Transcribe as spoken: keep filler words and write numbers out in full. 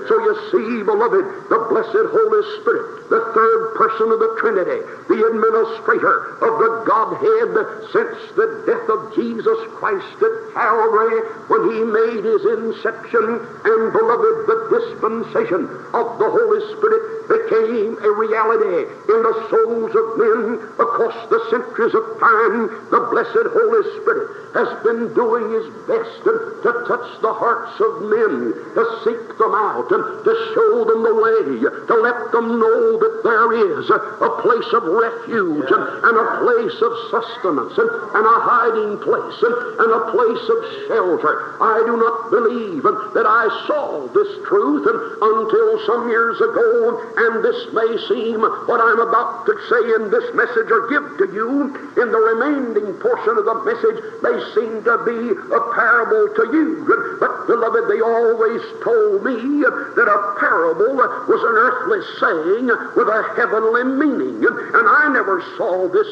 So you see, beloved, the blessed Holy Spirit, the third person of the Trinity, the administrator of the Godhead since the death of Jesus Christ at Calvary, when he made his inception, and beloved, the dispensation of the Holy Spirit became a reality in the souls of men across the centuries of time. The blessed Holy Spirit has been doing his best to touch the hearts of men, to seek them out, and to show them the way, to let them know that there is a place of refuge, and, and a place of sustenance, and, and a hiding place, and, and a place of shelter. I do not believe that I saw this truth until some years ago, and this may seem what I'm about to say in this message or give to you in the remaining portion of the message may seem to be a parable to you. But, beloved, they always told me that a parable was an earthly saying with a heavenly meaning, and I never saw this